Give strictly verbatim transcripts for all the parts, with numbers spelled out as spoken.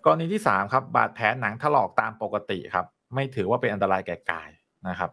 กรณีที่สามครับบาดแผลหนังถลอกตามปกติครับไม่ถือว่าเป็นอันตรายแก่กายนะครับ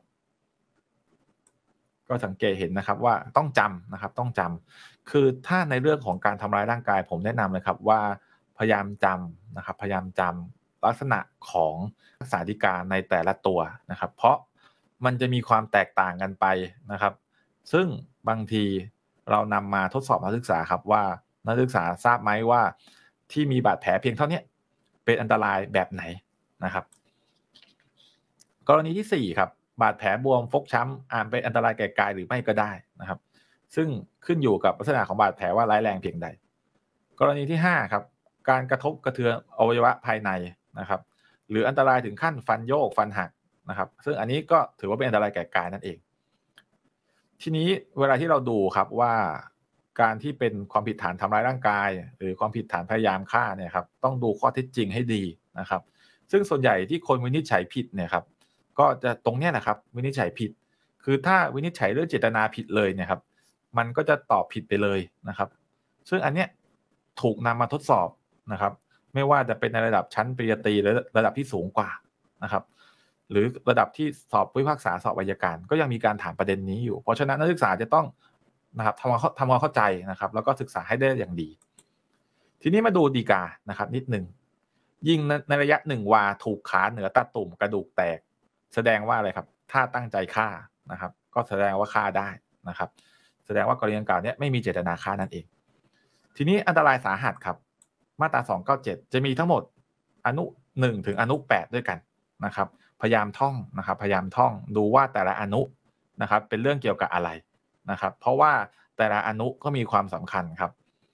ก็สังเกตเห็นนะครับว่าต้องจำนะครับต้องจำคือถ้าในเรื่องของการทำร้ายร่างกายผมแนะนำเลยครับว่าพยายามจำนะครับพยายามจำลักษณะของลักษณะฎีกาในแต่ละตัวนะครับเพราะมันจะมีความแตกต่างกันไปนะครับซึ่งบางทีเรานำมาทดสอบนักศึกษาครับว่านักศึกษาทราบไหมว่าที่มีบาดแผลเพียงเท่านี้เป็นอันตรายแบบไหนนะครับกรณีที่สี่ครับบาดแผลบวมฟกช้ำอาจเป็นอันตรายแก่กายหรือไม่ก็ได้นะครับซึ่งขึ้นอยู่กับลักษณะของบาดแผลว่าร้ายแรงเพียงใดกรณีที่ห้าครับการกระทบกระเทือนอวัยวะภายในนะครับหรืออันตรายถึงขั้นฟันโยกฟันหักนะครับซึ่งอันนี้ก็ถือว่าเป็นอันตรายแก่กายนั่นเองทีนี้เวลาที่เราดูครับว่าการที่เป็นความผิดฐานทำร้ายร่างกายหรือความผิดฐานพยายามฆ่าเนี่ยครับต้องดูข้อเท็จจริงให้ดีนะครับซึ่งส่วนใหญ่ที่คนวินิจฉัยผิดเนี่ยครับก็จะตรงเนี้ยนะครับวินิจฉัยผิดคือถ้าวินิจฉัยเรื่องเจตนาผิดเลยเนี่ยครับมันก็จะตอบผิดไปเลยนะครับซึ่งอันเนี้ยถูกนำมาทดสอบนะครับไม่ว่าจะเป็นในระดับชั้นปริญญาตรีหรือระดับที่สูงกว่านะครับหรือระดับที่สอบผู้พิพากษาสอบอัยการก็ยังมีการถามประเด็นนี้อยู่เพราะฉะนั้นนักศึกษาจะต้องนะครับทำความทำความเข้าใจนะครับแล้วก็ศึกษาให้ได้อย่างดีทีนี้มาดูฎีกานะครับนิดหนึ่งยิงในระยะหนึ่งวาถูกขาเหนือตาตุ่มกระดูกแตกแสดงว่าอะไรครับถ้าตั้งใจฆ่านะครับก็แสดงว่าฆ่าได้นะครับแสดงว่ากรณีดังกล่าวนี้ไม่มีเจตนาฆ่านั่นเองทีนี้อันตรายสาหัสครับมาตราสองเก้าเจ็ดจะมีทั้งหมดอนุหนึ่งถึงอนุแปดด้วยกันนะครับพยายามท่องนะครับพยายามท่องดูว่าแต่ละอนุนะครับเป็นเรื่องเกี่ยวกับอะไรนะครับเพราะว่าแต่ละอนุก็มีความสำคัญครับ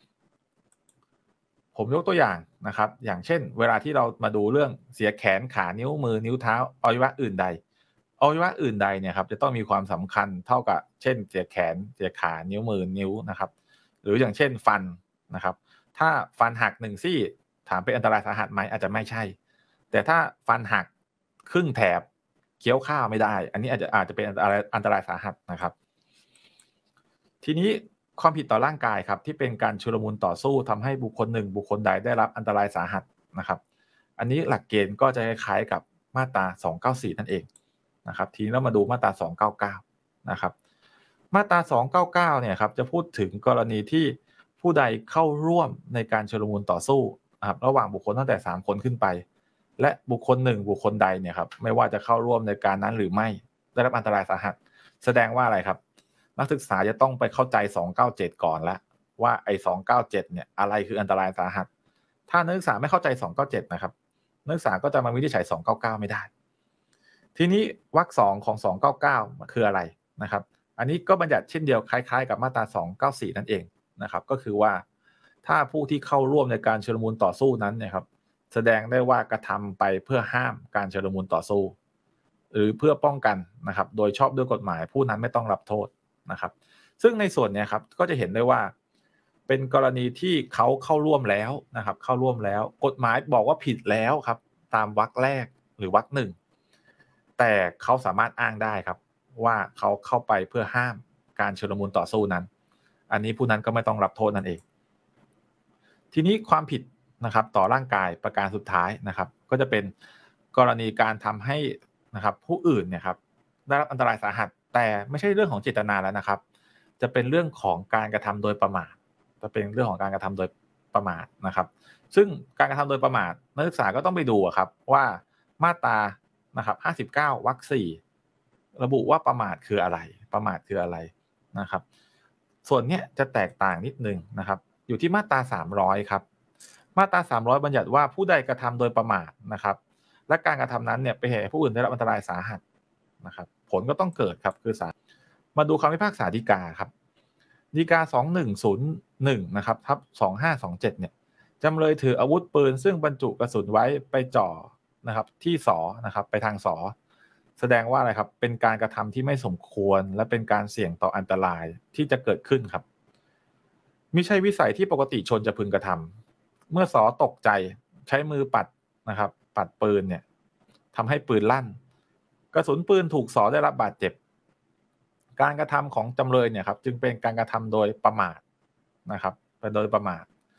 ผมยกตัวอย่างนะครับอย่างเช่นเวลาที่เรามาดูเรื่องเสียแขนขานิ้วมือนิ้วเท้าอวัยวะอื่นใดอวัยวะอื่นใดเนี่ยครับจะต้องมีความสำคัญเท่ากับเช่นเสียแขนเสียขานิ้วมือนิ้วนะครับหรืออย่างเช่นฟันนะครับถ้าฟันหักหนึ่งซี่ถามเป็นอันตรายสาหัสไหมอาจจะไม่ใช่แต่ถ้าฟันหักครึ่งแถบเคี้ยวข้าวไม่ได้อันนี้อาจจะอาจจะเป็นอันตรายอันตรายสาหัสนะครับทีนี้ความผิดต่อร่างกายครับที่เป็นการชุลมุนต่อสู้ทำให้บุคคลหนึ่งบุคคลใดได้รับอันตรายสาหัสนะครับอันนี้หลักเกณฑ์ก็จะคล้ายๆกับมาตราสองเก้าสี่นั่นเองนะครับทีนี้เรามาดูมาตราสองเก้าเก้านะครับมาตราสองเก้าเก้าเนี่ยครับจะพูดถึงกรณีที่ผู้ใดเข้าร่วมในการชุลมุนต่อสู้นะครับระหว่างบุคคลตั้งแต่สามคนขึ้นไปและบุคคลหนึ่งบุคคลใดเนี่ยครับไม่ว่าจะเข้าร่วมในการนั้นหรือไม่ได้รับอันตรายสาหัสแสดงว่าอะไรครับนักศึกษาจะต้องไปเข้าใจสองเก้าเจ็ดก่อนแล้วว่าไอ้สองเก้าเจ็ดเนี่ยอะไรคืออันตรายสาหัสถ้านักศึกษาไม่เข้าใจสองเก้าเจ็ดนะครับนักศึกษาก็จะมาวินิจฉัยสองเก้าเก้าไม่ได้ทีนี้วรรคสองของสองเก้าเก้าคืออะไรนะครับอันนี้ก็บัญญัติเช่นเดียวคล้ายๆกับมาตราสองเก้าสี่นั่นเองนะครับก็คือว่าถ้าผู้ที่เข้าร่วมในการชุลมุนต่อสู้นั้นเนี่ยครับแสดงได้ว่ากระทำไปเพื่อห้ามการชุลมุนต่อสู้หรือเพื่อป้องกันนะครับโดยชอบด้วยกฎหมายผู้นั้นไม่ต้องรับโทษนะครับซึ่งในส่วนนี้ครับก็จะเห็นได้ว่าเป็นกรณีที่เขาเข้าร่วมแล้วนะครับเข้าร่วมแล้วกฎหมายบอกว่าผิดแล้วครับตามวรรคแรกหรือวรรคหนึ่งแต่เขาสามารถอ้างได้ครับว่าเขาเข้าไปเพื่อห้ามการชุลมุนต่อสู้นั้นอันนี้ผู้นั้นก็ไม่ต้องรับโทษนั่นเองทีนี้ความผิดนะครับต่อร่างกายประการสุดท้ายนะครับก็จะเป็นกรณีการทำให้นะครับผู้อื่นเนี่ยครับได้รับอันตรายสาหัสแต่ไม่ใช่เรื่องของเจตนาแล้วนะครับจะเป็นเรื่องของการกระทำโดยประมาทจะเป็นเรื่องของการกระทำโดยประมาทนะครับซึ่งการกระทำโดยประมาทนักศึกษาก็ต้องไปดูครับว่ามาตรานะครับห้าสิบเก้าวรรคสี่ระบุว่าประมาทคืออะไรประมาทคืออะไรนะครับส่วนนี้จะแตกต่างนิดนึงนะครับอยู่ที่มาตราสามร้อยครับมาตราสามร้อยบัญญัติว่าผู้ใดกระทำโดยประมาทนะครับและการกระทำนั้นเนี่ยเป็นเหตุให้ผู้อื่นได้รับอันตรายสาหัสนะครับผลก็ต้องเกิดครับคือศาลมาดูคำพิพากษาฎีกาครับฎีกาสองหนึ่งศูนย์หนึ่งนะครับทับสองห้าสองเจ็ดเนี่ยจำเลยถืออาวุธปืนซึ่งบรรจุกระสุนไว้ไปจ่อนะครับที่สอนะครับไปทางสอแสดงว่าอะไรครับเป็นการกระทำที่ไม่สมควรและเป็นการเสี่ยงต่ออันตรายที่จะเกิดขึ้นครับมิใช่วิสัยที่ปกติชนจะพึงกระทำเมื่อสอตกใจใช้มือปัดนะครับปัดปืนเนี่ยทำให้ปืนลั่นกระสุนปืนถูกสอได้รับบาดเจ็บการกระทำของจำเลยเนี่ยครับจึงเป็นการกระทำโดยประมาทนะครับเป็นโดยประมาท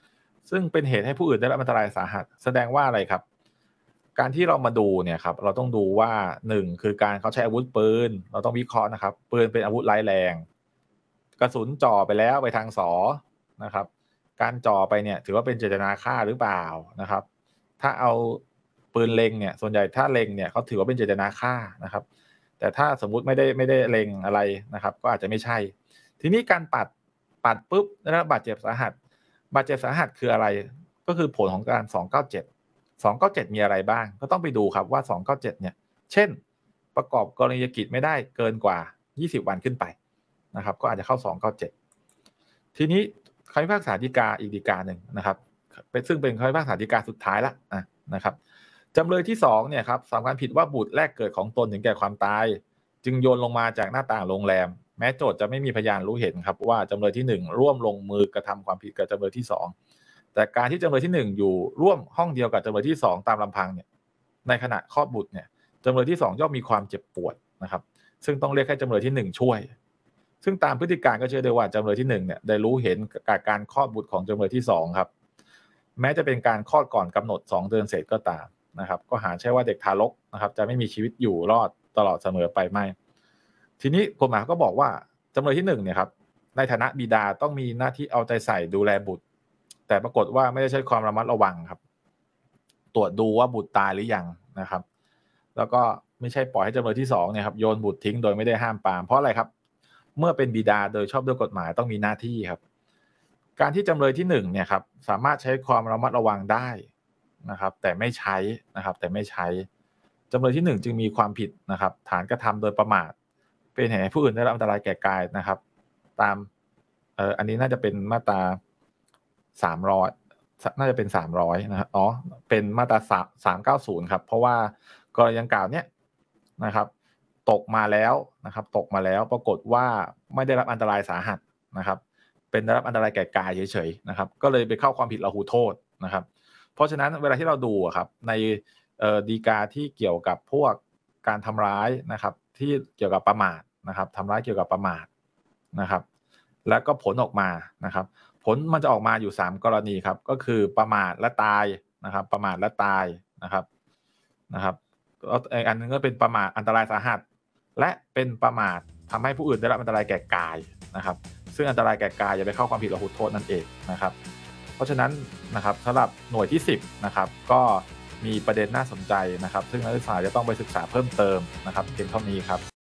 ซึ่งเป็นเหตุให้ผู้อื่นได้รับอันตรายสาหัสแสดงว่าอะไรครับการที่เรามาดูเนี่ยครับเราต้องดูว่าหนึ่งคือการเขาใช้อาวุธปืนเราต้องวิเคราะห์นะครับปืนเป็นอาวุธร้ายแรงกระสุนจ่อไปแล้วไปทางสอนะครับการจ่อไปเนี่ยถือว่าเป็นเจตนาฆ่าหรือเปล่านะครับถ้าเอาปืนเล็งเนี่ยส่วนใหญ่ถ้าเล็งเนี่ยเขาถือว่าเป็นเจตนาฆ่านะครับแต่ถ้าสมมุติไม่ได้ไม่ได้เล็งอะไรนะครับก็อาจจะไม่ใช่ทีนี้การปัดปัดปุ๊บได้รับบาดเจ็บสาหัสบาดเจ็บสาหัสคืออะไรก็คือผลของการสองเก้าเจ็ด สองเก้าเจ็ดมีอะไรบ้างก็ต้องไปดูครับว่าสองเก้าเจ็ดเนี่ยเช่นประกอบกรณียกิจไม่ได้เกินกว่ายี่สิบวันขึ้นไปนะครับก็อาจจะเข้าสองเก้าเจ็ดทีนี้คำพิพากษาฎีกาอีกฎีกาหนึ่งนะครับเป็นซึ่งเป็นคำพิพากษาฎีกาสุดท้ายละนะครับจำเลยที่สองเนี่ยครับสำคัญผิดว่าบุตรแรกเกิดของตนถึงแก่ความตายจึงโยนลงมาจากหน้าต่างโรงแรมแม้โจทย์จะไม่มีพยานรู้เห็นครับว่าจำเลยที่หนึ่งร่วมลงมือกระทำความผิดกับจำเลยที่สองแต่การที่จำเลยที่หนึ่งอยู่ร่วมห้องเดียวกับจำเลยที่สองตามลำพังเนี่ยในขณะคลอดบุตรเนี่ยจำเลยที่สองย่อมมีความเจ็บปวดนะครับซึ่งต้องเรียกให้จำเลยที่หนึ่งช่วยซึ่งตามพฤติการก็เชื่อได้ว่าจำเลยที่หนึ่งเนี่ยได้รู้เห็นกับการคลอดบุตรของจำเลยที่สองครับแม้จะเป็นการคลอดก่อนกำหนดสองเดือนเศษก็ตามนะครับก็หาใช่ว่าเด็กทารกนะครับจะไม่มีชีวิตอยู่รอดตลอดเสมอไปไม่ทีนี้กฎหมายก็บอกว่าจำเลยที่หนึ่งเนี่ยครับในฐานะบิดาต้องมีหน้าที่เอาใจใส่ดูแลบุตรแต่ปรากฏว่าไม่ได้ใช้ความระมัดระวังครับตรวจดูว่าบุตรตายหรือยังนะครับแล้วก็ไม่ใช่ปล่อยให้จำเลยที่สองเนี่ยครับโยนบุตรทิ้งโดยไม่ได้ห้ามปรามเพราะอะไรครับเมื่อเป็นบิดาโดยชอบด้วยกฎหมายต้องมีหน้าที่ครับการที่จำเลยที่หนึ่งเนี่ยครับสามารถใช้ความระมัดระวังได้นะครับแต่ไม่ใช้นะครับแต่ไม่ใช้จำเลยที่หนึ่งจึงมีความผิดนะครับฐานกระทำโดยประมาทเป็นเหตุให้ผู้อื่นได้รับอันตรายแก่กายนะครับตามเอ่ออันนี้น่าจะเป็นมาตราสามร้อยน่าจะเป็นสามร้อยนะครับอ๋อเป็นมาตราสามเก้าศูนย์ครับเพราะว่ากรณีดังกล่าวเนี้ยนะครับตกมาแล้วนะครับตกมาแล้วปรากฏว่าไม่ได้รับอันตรายสาหัสนะครับเป็นได้รับอันตรายแก่กายเฉยๆนะครับก็เลยไปเข้าความผิดละหูโทษนะครับเพราะฉะนั้นเวลาที่เราดูครับในเอ่อฎีกาที่เกี่ยวกับพวกการทำร้ายนะครับที่เกี่ยวกับประมาทนะครับทำร้ายเกี่ยวกับประมาทนะครับแล้วก็ผลออกมานะครับผลมันจะออกมาอยู่สามกรณีครับก็คือประมาทและตายนะครับประมาทและตายนะครับนะครับแล้วอีกอันนึงก็เป็นประมาทอันตรายสาหัสและเป็นประมาททำให้ผู้อื่นได้รับอันตรายแก่กายนะครับซึ่งอันตรายแก่กายจะไปเข้าความผิดละหุโทษนั่นเองนะครับเพราะฉะนั้นนะครับสำหรับหน่วยที่สิบนะครับก็มีประเด็นน่าสนใจนะครับซึ่งนักศึกษาจะต้องไปศึกษาเพิ่มเติมนะครับเพียงเท่านี้ครับ